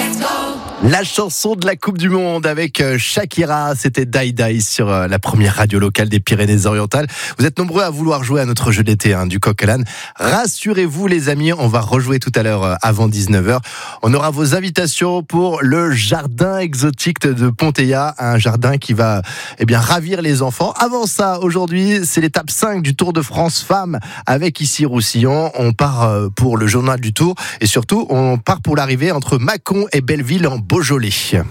La chanson de la Coupe du Monde avec Shakira, c'était Die Die sur la première radio locale des Pyrénées-Orientales. Vous êtes nombreux à vouloir jouer à notre jeu d'été du coq à l'âne. Rassurez-vous les amis, on va rejouer tout à l'heure avant 19h. On aura vos invitations pour le jardin exotique de Ponteilla, un jardin qui va ravir les enfants. Avant ça, aujourd'hui, c'est l'étape 5 du Tour de France Femmes avec Issy Roussillon. On part pour le journal du Tour et surtout, on part pour l'arrivée entre Mâcon et Belleville en Beaujolais.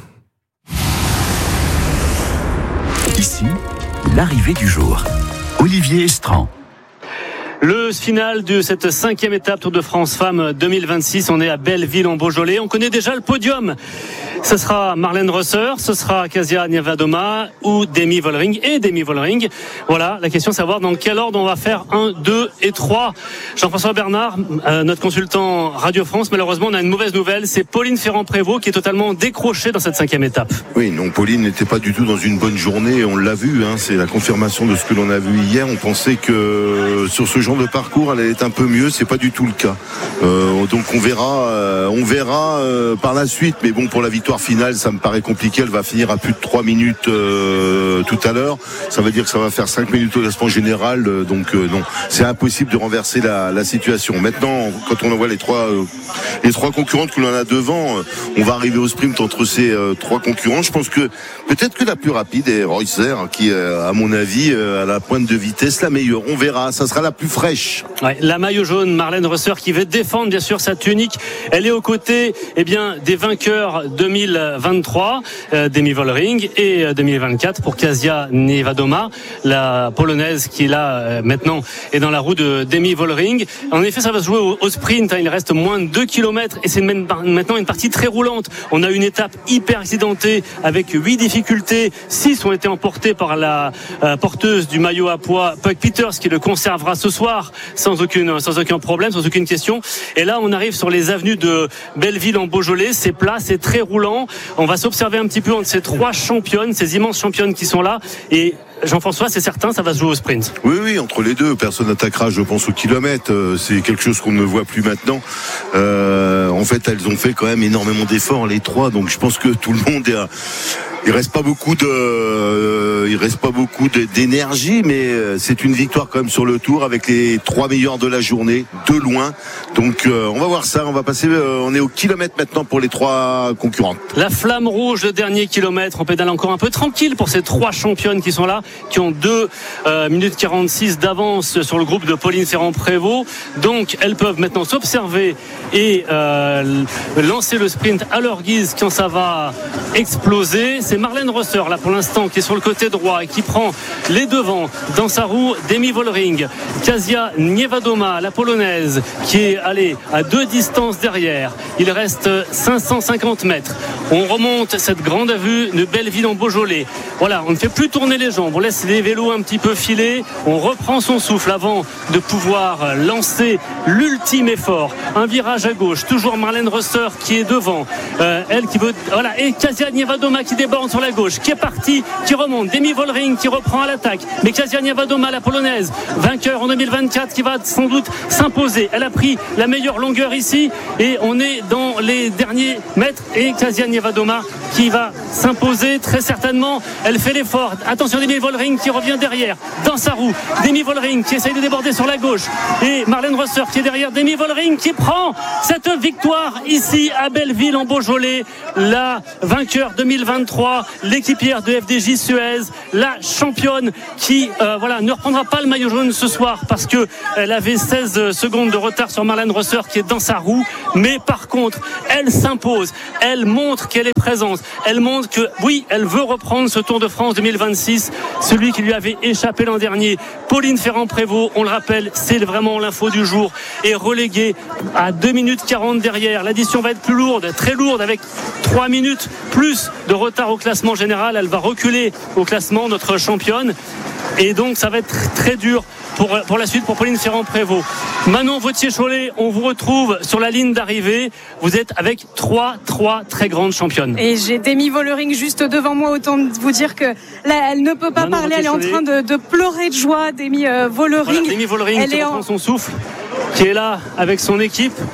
Ici, l'arrivée du jour. Olivier Estran. Le final de cette 5e étape Tour de France Femmes 2026. On est à Belleville en Beaujolais. On connaît déjà le podium. Ce sera Marlène Rosser, ce sera Kasia Niewiadoma ou Demi Vollering et Demi Vollering. Voilà, la question c'est de savoir dans quel ordre on va faire 1, 2 et 3. Jean-François Bernard, notre consultant Radio France, malheureusement on a une mauvaise nouvelle. C'est Pauline Ferrand-Prévot qui est totalement décrochée dans cette 5e étape. Oui, non, Pauline n'était pas du tout dans une bonne journée. On l'a vu, c'est la confirmation de ce que l'on a vu hier. On pensait que sur ce genre de parcours, elle allait être un peu mieux. C'est pas du tout le cas. Donc on verra par la suite. Mais bon, pour la victoire finale, ça me paraît compliqué. Elle va finir à plus de 3 minutes tout à l'heure. Ça veut dire que ça va faire 5 minutes au classement général. Donc non, c'est impossible de renverser la situation. Maintenant, quand on voit les trois concurrentes que l'on a devant, on va arriver au sprint entre ces 3 concurrents. Je pense que peut-être que la plus rapide est Reusser, qui à mon avis à la pointe de vitesse la meilleure. On verra, ça sera la plus fraîche. Ouais, la maillot jaune, Marlène Rosser, qui veut défendre bien sûr sa tunique. Elle est aux côtés des vainqueurs 2023, Demi Vollering, et 2024 pour Kasia Niewiadoma, la polonaise qui là maintenant est dans la roue de Demi Vollering. En effet, ça va se jouer au sprint. Il reste moins de 2 km et c'est maintenant une partie très roulante. On a une étape hyper accidentée avec 8 difficultés. 6 ont été emportées par la porteuse du maillot à pois, Puck Peters, qui le conservera ce soir sans aucun problème, sans aucune question. Et là, on arrive sur les avenues de Belleville en Beaujolais. C'est plat, c'est très roulant. On va s'observer un petit peu entre ces 3 championnes, ces immenses championnes qui sont là. Et Jean-François, c'est certain, ça va se jouer au sprint. Oui, entre les deux, personne n'attaquera, je pense, au kilomètre. C'est quelque chose qu'on ne voit plus maintenant. En fait, elles ont fait quand même énormément d'efforts, les 3. Donc, je pense que tout le monde est... Il reste pas beaucoup d'énergie, mais c'est une victoire quand même sur le Tour avec les 3 meilleurs de la journée, de loin. Donc on va voir ça. On va passer. On est au kilomètre maintenant pour les 3 concurrentes. La flamme rouge, le dernier kilomètre. On pédale encore un peu tranquille pour ces 3 championnes qui sont là, qui ont 2 minutes 46 d'avance sur le groupe de Pauline Ferrand-Prévot. Donc elles peuvent maintenant s'observer et lancer le sprint à leur guise quand ça va exploser. C'est Marlène Rosser là pour l'instant qui est sur le côté droit et qui prend les devants dans sa roue. Demi Vollering, Kasia Niewiadoma, la polonaise, qui est allée à 2 distances derrière. Il reste 550 mètres. On remonte cette grande avenue de Belleville en Beaujolais. Voilà, on ne fait plus tourner les jambes, on laisse les vélos un petit peu filer, on reprend son souffle avant de pouvoir lancer l'ultime effort. Un virage à gauche, toujours Marlène Rosser qui est devant. Elle qui veut, voilà, et Kasia Niewiadoma qui déborde sur la gauche, qui est parti, qui remonte. Demi Vollering qui reprend à l'attaque. Mais Kasia Niewiadoma, la polonaise, vainqueur en 2024, qui va sans doute s'imposer. Elle a pris la meilleure longueur ici et on est dans les derniers mètres et Kasia Niewiadoma qui va s'imposer très certainement. Elle fait l'effort. Attention, Demi Vollering qui revient derrière dans sa roue. Demi Vollering qui essaye de déborder sur la gauche et Marlène Rosser qui est derrière. Demi Vollering qui prend cette victoire ici à Belleville en Beaujolais. La vainqueur 2023, l'équipière de FDJ Suez, la championne qui ne reprendra pas le maillot jaune ce soir parce que elle avait 16 secondes de retard sur Marlène Rosser qui est dans sa roue, mais par contre elle s'impose, elle montre qu'elle est présente, elle montre que oui, elle veut reprendre ce Tour de France 2026, celui qui lui avait échappé l'an dernier. Pauline Ferrand-Prévot, on le rappelle, c'est vraiment l'info du jour, est reléguée à 2 minutes 40 derrière. L'addition va être plus lourde, très lourde, avec 3 minutes plus de retard au classement général. Elle va reculer au classement, notre championne, et donc ça va être très dur pour la suite pour Pauline Ferrand-Prévot. Manon Vautier-Cholet, on vous retrouve sur la ligne d'arrivée. Vous êtes avec trois très grandes championnes. Et j'ai Demi Vollering juste devant moi. Autant vous dire que là, elle ne peut pas Manon parler. Elle est en train de pleurer de joie. Demi Vollering. Voilà, Demi Vollering qui reprend son souffle, qui est là avec son équipe.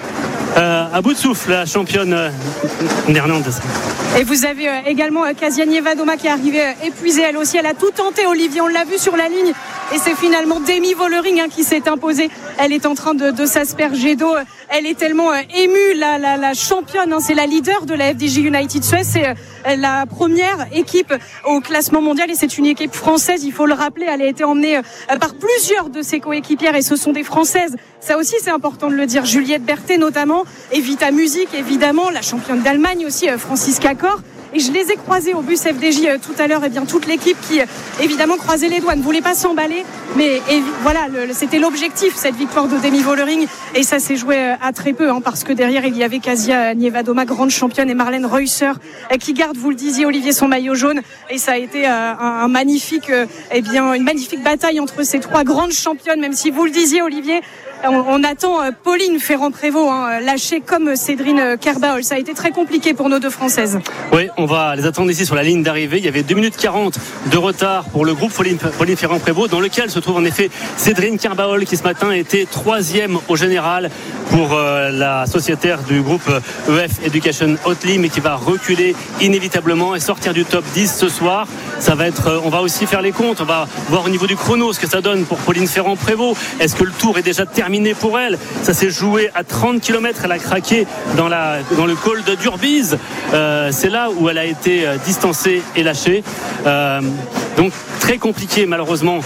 À bout de souffle, la championne néerlandaise. Et vous avez également Kasia Nievadoma qui est arrivée épuisée elle aussi. Elle a tout tenté, Olivier, on l'a vu sur la ligne. Et c'est finalement Demi Vollering qui s'est imposée. Elle est en train de s'asperger d'eau. Elle est tellement émue, la championne. C'est la leader de la FDJ United Suez. C'est la première équipe au classement mondial et c'est une équipe française. Il faut le rappeler, elle a été emmenée par plusieurs de ses coéquipières et ce sont des Françaises. Ça aussi, c'est important de le dire. Juliette Berthet notamment, Evita Music évidemment, la championne d'Allemagne aussi, Franziska Kor. Et je les ai croisés au bus FDJ tout à l'heure. Et bien toute l'équipe qui évidemment croisait les doigts, ne voulait pas s'emballer. Mais voilà, c'était l'objectif cette victoire de Demi Vollering. Et ça s'est joué à très peu, parce que derrière il y avait Kasia Nievadoma, grande championne, et Marlène Reusser qui garde, vous le disiez Olivier, son maillot jaune. Et ça a été une magnifique bataille entre ces trois grandes championnes. Même si vous le disiez Olivier, on attend Pauline Ferrand-Prévot lâchée comme Cédrine Kerbaol. Ça a été très compliqué pour nos deux Françaises. Oui, on va les attendre ici sur la ligne d'arrivée. Il y avait 2 minutes 40 de retard pour le groupe Pauline Ferrand-Prévot, dans lequel se trouve en effet Cédrine Kerbaol qui ce matin était 3e au général pour la sociétaire du groupe EF Education Hotly, mais qui va reculer inévitablement et sortir du top 10 ce soir. Ça va être, on va aussi faire les comptes, on va voir au niveau du chrono ce que ça donne pour Pauline Ferrand-Prévot. Est-ce que le tour est déjà terminé pour elle? Ça s'est joué à 30 km, elle a craqué dans le col de Durbiz. C'est là où elle a été distancée et lâchée. Donc très compliqué malheureusement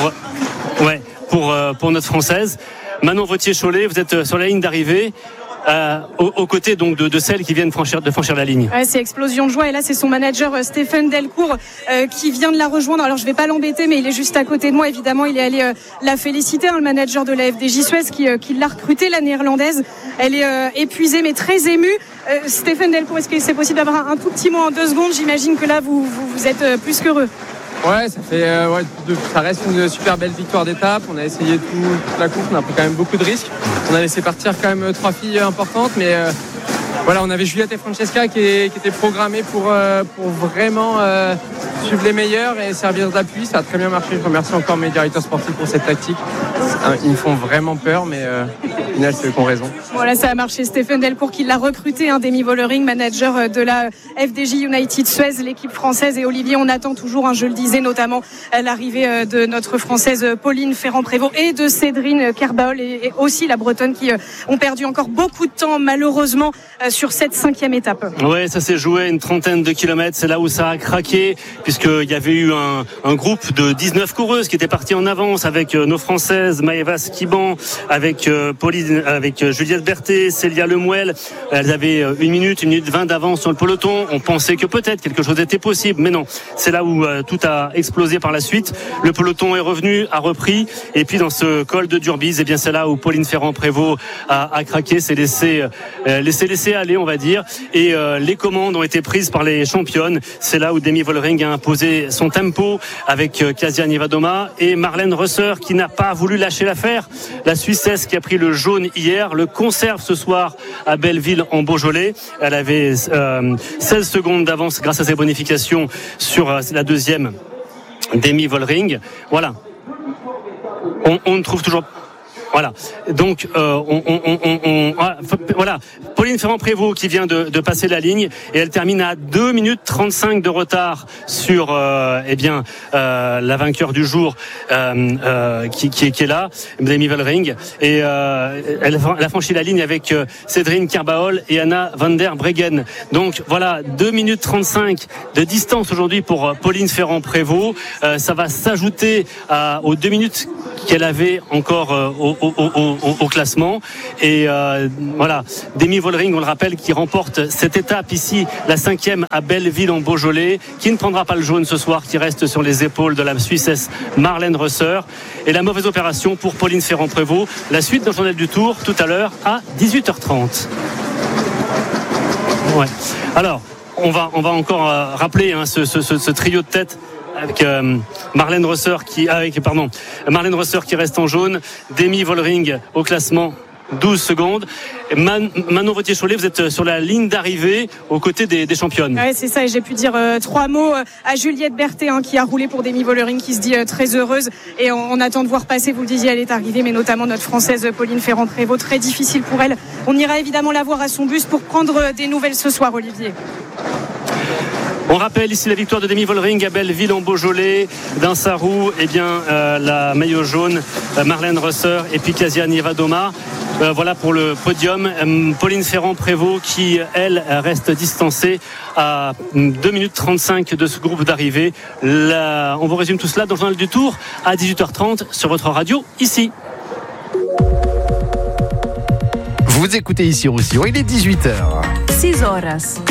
pour notre Française. Manon Vautier-Cholet, vous êtes sur la ligne d'arrivée. Aux côtés donc de celles qui viennent de franchir la ligne. Ouais, c'est explosion de joie et là c'est son manager Stéphane Delcourt qui vient de la rejoindre. Alors je vais pas l'embêter mais il est juste à côté de moi évidemment. Il est allé la féliciter, le manager de la FDJ Suez qui l'a recrutée, la néerlandaise. Elle est épuisée mais très émue. Stéphane Delcourt, est-ce que c'est possible d'avoir un tout petit mot en 2 secondes? J'imagine que là vous êtes plus qu'heureux. Ouais, ça reste une super belle victoire d'étape. On a essayé toute la course, on a pris quand même beaucoup de risques. On a laissé partir quand même 3 filles importantes, mais voilà, on avait Juliette et Francesca qui étaient programmées pour vraiment suivre les meilleurs et servir d'appui. Ça a très bien marché. Je remercie encore mes directeurs sportifs pour cette tactique. Ils me font vraiment peur, mais au final, c'est eux qui ont raison. Voilà, ça a marché. Stéphane Delcourt qui l'a recruté, Demi Vollering, manager de la FDJ United Suez, l'équipe française. Et Olivier, on attend toujours, je le disais, notamment l'arrivée de notre Française Pauline Ferrand-Prévot et de Cédrine Kerbaol et aussi la Bretonne qui ont perdu encore beaucoup de temps, malheureusement, sur cette 5e étape. Ouais, ça s'est joué une 30aine de kilomètres. C'est là où ça a craqué, puisqu'il y avait eu un groupe de 19 coureuses qui étaient parties en avance avec nos Françaises, Maëva Skiban, avec Pauline, avec Juliette Berthet, Célia Lemouel. Elles avaient 1 minute 20 d'avance sur le peloton. On pensait que peut-être quelque chose était possible, mais non. C'est là où tout a explosé par la suite. Le peloton est revenu, a repris, et puis dans ce col de Durbiz, c'est là où Pauline Ferrand-Prévot a craqué, s'est laissé aller, on va dire, et les commandes ont été prises par les championnes. C'est là où Demi Vollering a imposé son tempo avec Kasia Nievadoma et Marlène Reusser qui n'a pas voulu lâcher l'affaire. La Suissesse qui a pris le jaune hier le conserve ce soir à Belleville en Beaujolais. Elle avait 16 secondes d'avance grâce à ses bonifications sur la deuxième Demi Vollering. Voilà. On ne trouve toujours. Voilà. Donc, voilà. Pauline Ferrand-Prévot qui vient de passer la ligne et elle termine à 2 minutes 35 de retard sur, la vainqueur du jour, qui est là, Demi Vollering. Et, elle a franchi la ligne avec Cédrine Kerbaol et Anna van der Breggen. Donc, voilà, 2 minutes 35 de distance aujourd'hui pour Pauline Ferrand-Prévot. Ça va s'ajouter aux 2 minutes qu'elle avait encore au classement. Et voilà, Demi Vollering, on le rappelle, qui remporte cette étape ici, la 5e à Belleville en Beaujolais, qui ne prendra pas le jaune ce soir, qui reste sur les épaules de la Suissesse Marlène Reusser. Et la mauvaise opération pour Pauline Ferrand-Prévot. La suite dans le journal du Tour tout à l'heure à 18h30. Ouais. Alors, on va encore rappeler ce trio de tête avec Marlène Reusser qui reste en jaune, Demi Vollering au classement 12 secondes. Manon Vautier-Cholet, vous êtes sur la ligne d'arrivée aux côtés des championnes. Oui, c'est ça, et j'ai pu dire 3 mots à Juliette Berthet, qui a roulé pour Demi Vollering, qui se dit très heureuse, et on attend de voir passer, vous le disiez, elle est arrivée, mais notamment notre Française Pauline Ferrand-Prévot, très difficile pour elle. On ira évidemment la voir à son bus pour prendre des nouvelles ce soir, Olivier. On rappelle ici la victoire de Demi Vollering à Belleville en Beaujolais, d'Insarou, la maillot jaune, Marlène Rosser et puis Kasia Nieva-Doma. Voilà pour le podium. Pauline Ferrand-Prévot qui, elle, reste distancée à 2 minutes 35 de ce groupe d'arrivée. On vous résume tout cela dans le journal du Tour à 18h30 sur votre radio ici. Vous écoutez ici Roussillon, il est 18h. 6 horas.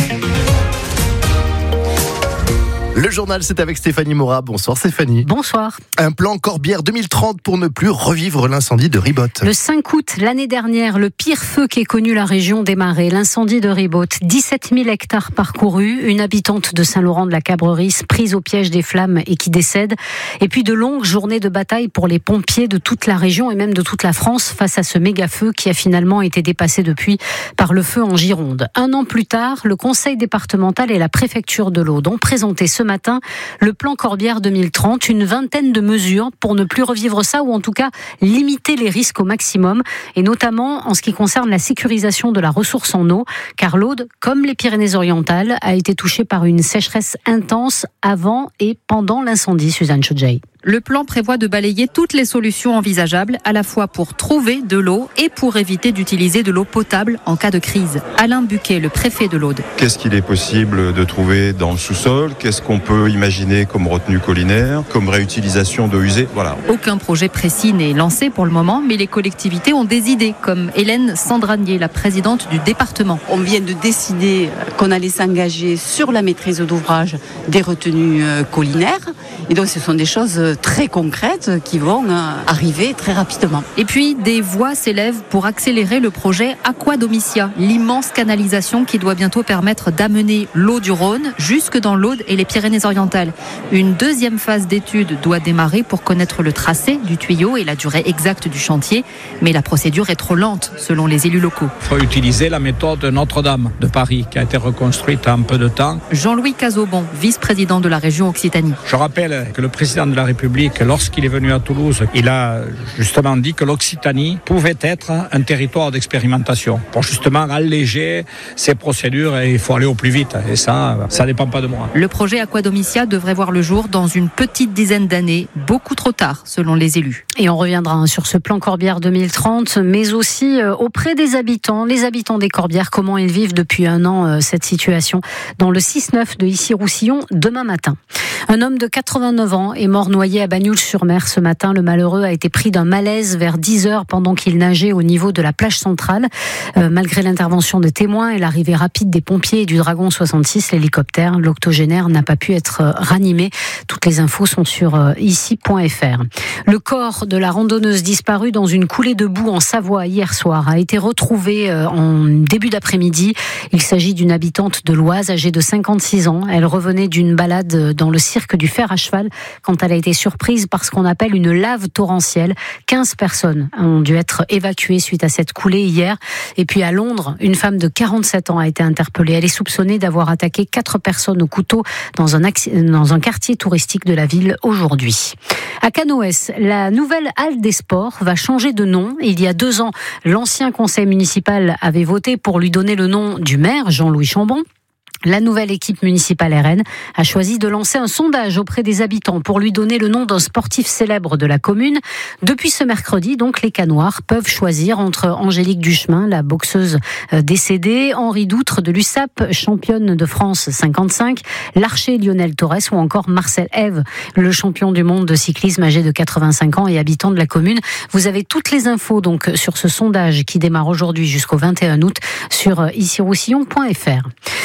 Le journal, c'est avec Stéphanie Morat. Bonsoir Stéphanie. Bonsoir. Un plan Corbière 2030 pour ne plus revivre l'incendie de Ribote. Le 5 août, l'année dernière, le pire feu qu'ait connu la région démarrait. L'incendie de Ribote. 17 000 hectares parcourus. Une habitante de Saint-Laurent-de-la-Cabrerie prise au piège des flammes et qui décède. Et puis de longues journées de bataille pour les pompiers de toute la région et même de toute la France face à ce méga-feu qui a finalement été dépassé depuis par le feu en Gironde. 1 an plus tard, le conseil départemental et la préfecture de l'Aude ont présenté ce matin le plan Corbière 2030, une vingtaine de mesures pour ne plus revivre ça ou en tout cas limiter les risques au maximum et notamment en ce qui concerne la sécurisation de la ressource en eau car l'Aude, comme les Pyrénées-Orientales, a été touchée par une sécheresse intense avant et pendant l'incendie. Suzanne Chodjay. Le plan prévoit de balayer toutes les solutions envisageables, à la fois pour trouver de l'eau et pour éviter d'utiliser de l'eau potable en cas de crise. Alain Buquet, le préfet de l'Aude. Qu'est-ce qu'il est possible de trouver dans le sous-sol ? Qu'est-ce qu'on peut imaginer comme retenue collinaire, comme réutilisation d'eau usée ? Voilà. Aucun projet précis n'est lancé pour le moment, mais les collectivités ont des idées, comme Hélène Sandranier, la présidente du département. On vient de décider qu'on allait s'engager sur la maîtrise d'ouvrage des retenues collinaires. Et donc ce sont des choses très concrètes qui vont arriver très rapidement. Et puis des voix s'élèvent pour accélérer le projet Aquadomicia, l'immense canalisation qui doit bientôt permettre d'amener l'eau du Rhône jusque dans l'Aude et les Pyrénées-Orientales. Une deuxième phase d'étude doit démarrer pour connaître le tracé du tuyau et la durée exacte du chantier, mais la procédure est trop lente selon les élus locaux. Il faut utiliser la méthode Notre-Dame de Paris qui a été reconstruite en peu de temps. Jean-Louis Cazobon, vice-président de la région Occitanie. Je rappelle que le président de la République, lorsqu'il est venu à Toulouse, il a justement dit que l'Occitanie pouvait être un territoire d'expérimentation pour justement alléger ces procédures et il faut aller au plus vite. Et ça dépend pas de moi. Le projet Aquadomicia devrait voir le jour dans une petite dizaine d'années, beaucoup trop tard selon les élus. Et on reviendra sur ce plan Corbière 2030, mais aussi auprès des habitants, les habitants des Corbières, comment ils vivent depuis 1 an cette situation dans le 6-9 de Issy-Roussillon demain matin. Un homme de 89 ans est mort noyé à Bagnoul-sur-Mer ce matin. Le malheureux a été pris d'un malaise vers 10h pendant qu'il nageait au niveau de la plage centrale. Malgré l'intervention de témoins et l'arrivée rapide des pompiers et du Dragon 66, l'hélicoptère, l'octogénaire n'a pas pu être ranimé. Toutes les infos sont sur ici.fr. Le corps de la randonneuse disparue dans une coulée de boue en Savoie hier soir a été retrouvé en début d'après-midi. Il s'agit d'une habitante de l'Oise âgée de 56 ans. Elle revenait d'une balade dans le cirque du fer à cheval quand elle a été surprise par ce qu'on appelle une lave torrentielle. 15 personnes ont dû être évacuées suite à cette coulée hier. Et puis à Londres, une femme de 47 ans a été interpellée. Elle est soupçonnée d'avoir attaqué 4 personnes au couteau dans un quartier touristique de la ville aujourd'hui. À Canoës, la nouvelle halle des sports va changer de nom. Il y a 2 ans, l'ancien conseil municipal avait voté pour lui donner le nom du maire, Jean-Louis Chambon. La nouvelle équipe municipale RN a choisi de lancer un sondage auprès des habitants pour lui donner le nom d'un sportif célèbre de la commune. Depuis ce mercredi, donc, les Canoirs peuvent choisir entre Angélique Duchemin, la boxeuse décédée, Henri Doutre de l'USAP, championne de France 55, l'archer Lionel Torres ou encore Marcel Ève, le champion du monde de cyclisme âgé de 85 ans et habitant de la commune. Vous avez toutes les infos donc sur ce sondage qui démarre aujourd'hui jusqu'au 21 août sur ici-roussillon.fr. Le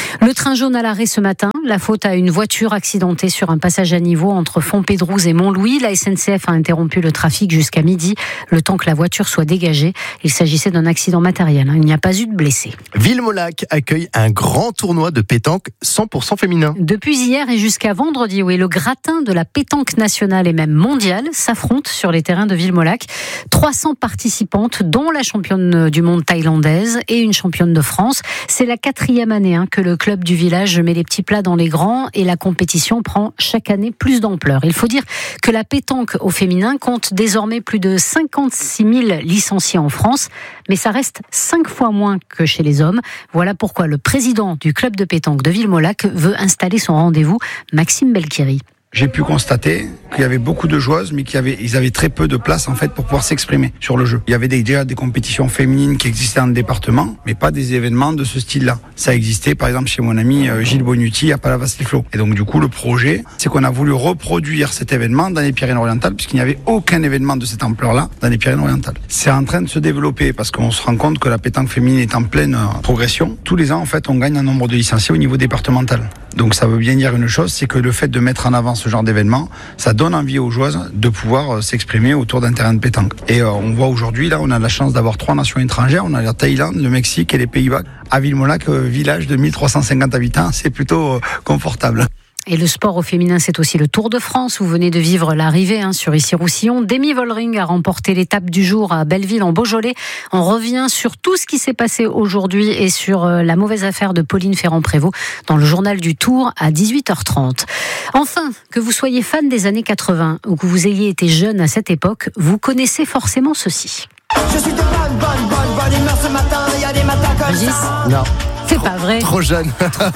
train jaune à l'arrêt ce matin. La faute à une voiture accidentée sur un passage à niveau entre Fontpédrouse et Montlouis. La SNCF a interrompu le trafic jusqu'à midi, le temps que la voiture soit dégagée. Il s'agissait d'un accident matériel. Il n'y a pas eu de blessés. Villemolac accueille un grand tournoi de pétanque 100% féminin. Depuis hier et jusqu'à vendredi, oui, le gratin de la pétanque nationale et même mondiale s'affrontent sur les terrains de Villemolac. 300 participantes, dont la championne du monde thaïlandaise et une championne de France. C'est la 4e année que le club du village met les petits plats dans les grands et la compétition prend chaque année plus d'ampleur. Il faut dire que la pétanque au féminin compte désormais plus de 56 000 licenciés en France, mais ça reste 5 fois moins que chez les hommes. Voilà pourquoi le président du club de pétanque de Villemolac veut installer son rendez-vous, Maxime Belkiri. J'ai pu constater qu'il y avait beaucoup de joueuses, mais ils avaient très peu de place en fait pour pouvoir s'exprimer sur le jeu. Il y avait déjà des compétitions féminines qui existaient dans le département, mais pas des événements de ce style-là. Ça existait par exemple chez mon ami Gilles Bonucci à Palavas-les-Flots. Et donc du coup le projet, c'est qu'on a voulu reproduire cet événement dans les Pyrénées-Orientales, puisqu'il n'y avait aucun événement de cette ampleur-là dans les Pyrénées-Orientales. C'est en train de se développer parce qu'on se rend compte que la pétanque féminine est en pleine progression. Tous les ans en fait on gagne un nombre de licenciés au niveau départemental. Donc ça veut bien dire une chose, c'est que le fait de mettre en avant ce genre d'événement, ça donne envie aux joueuses de pouvoir s'exprimer autour d'un terrain de pétanque. Et on voit aujourd'hui, là, on a la chance d'avoir 3 nations étrangères. On a la Thaïlande, le Mexique et les Pays-Bas. À Villemolac, village de 1350 habitants, c'est plutôt confortable. Et le sport au féminin, c'est aussi le Tour de France. Vous venez de vivre l'arrivée sur Issy-Roussillon. Demi Vollering a remporté l'étape du jour à Belleville en Beaujolais. On revient sur tout ce qui s'est passé aujourd'hui et sur la mauvaise affaire de Pauline Ferrand-Prévot dans le journal du Tour à 18h30. Enfin, que vous soyez fan des années 80 ou que vous ayez été jeune à cette époque, vous connaissez forcément ceci. Je suis de bonne humeur ce matin. Il y a des matins comme ça. Non. C'est pas vrai. Trop jeune.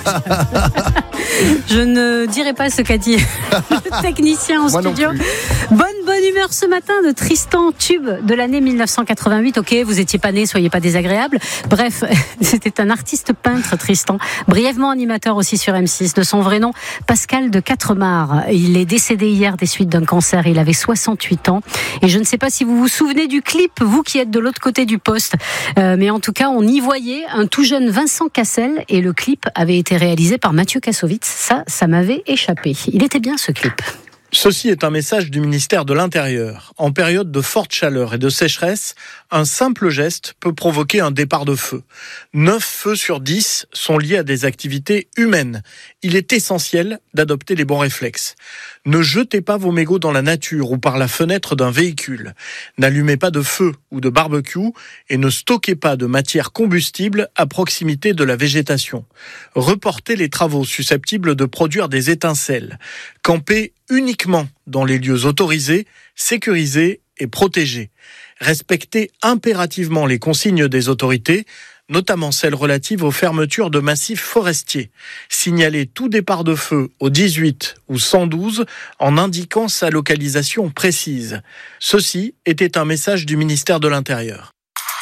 Je ne dirai pas ce qu'a dit le technicien en studio. Bonne humeur ce matin de Tristan, tube de l'année 1988. Ok, vous étiez pas né, soyez pas désagréable. Bref, c'était un artiste peintre, Tristan, brièvement animateur aussi sur M6. De son vrai nom, Pascal de Quatremar. Il est décédé hier des suites d'un cancer. Il avait 68 ans. Et je ne sais pas si vous vous souvenez du clip, vous qui êtes de l'autre côté du poste. Mais en tout cas, on y voyait un tout jeune Vincent Cassel et le clip avait été réalisé par Mathieu Kassovitz. Ça m'avait échappé. Il était bien ce clip. Ceci est un message du ministère de l'Intérieur. En période de forte chaleur et de sécheresse, un simple geste peut provoquer un départ de feu. 9 feux sur 10 sont liés à des activités humaines. Il est essentiel d'adopter les bons réflexes. Ne jetez pas vos mégots dans la nature ou par la fenêtre d'un véhicule. N'allumez pas de feu ou de barbecue et ne stockez pas de matière combustible à proximité de la végétation. Reportez les travaux susceptibles de produire des étincelles. Campez uniquement dans les lieux autorisés, sécurisés et protégés. Respectez impérativement les consignes des autorités, notamment celles relatives aux fermetures de massifs forestiers. Signalez tout départ de feu au 18 ou 112 en indiquant sa localisation précise. Ceci était un message du ministère de l'Intérieur.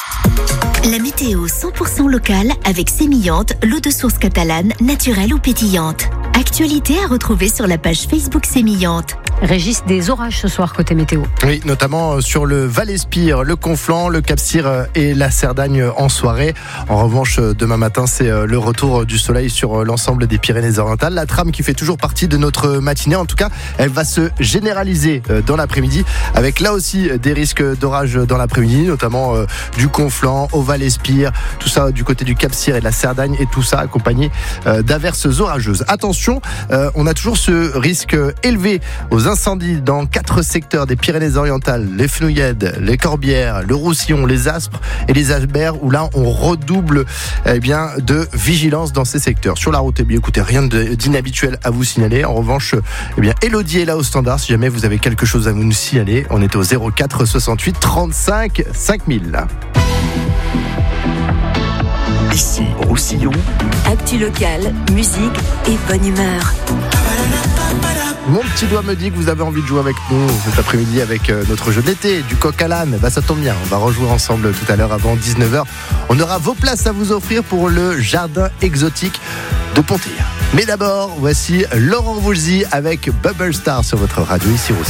La météo 100% locale avec Sémillante, l'eau de source catalane, naturelle ou pétillante. Actualité à retrouver sur la page Facebook Sémillante. Régis, des orages ce soir côté météo. Oui, notamment sur le Val-Espire, le Conflent, le Cap-Cyr et la Cerdagne en soirée. En revanche, demain matin, c'est le retour du soleil sur l'ensemble des Pyrénées-Orientales. La trame qui fait toujours partie de notre matinée, en tout cas, elle va se généraliser dans l'après-midi avec là aussi des risques d'orage dans l'après-midi, notamment du Conflent au Val-Espire, tout ça du côté du Cap-Cyr et de la Cerdagne et tout ça accompagné d'averses orageuses. Attention, on a toujours ce risque élevé aux incendies dans 4 secteurs des Pyrénées-Orientales, les Fenouillèdes, les Corbières, le Roussillon, les Aspres et les Albert, où là on redouble de vigilance dans ces secteurs. Sur la route, écoutez, rien d'inhabituel à vous signaler. En revanche, Élodie est là au standard si jamais vous avez quelque chose à nous signaler. On est au 04 68 35 5000. Ici, Roussillon. Actu local, musique et bonne humeur. Mon petit doigt me dit que vous avez envie de jouer avec nous cet après-midi avec notre jeu de l'été, du coq à l'âne. Ça tombe bien, on va rejouer ensemble tout à l'heure avant 19h. On aura vos places à vous offrir pour le jardin exotique de Pontéa. Mais d'abord, voici Laurent Voulzy avec Bubble Star sur votre radio ici.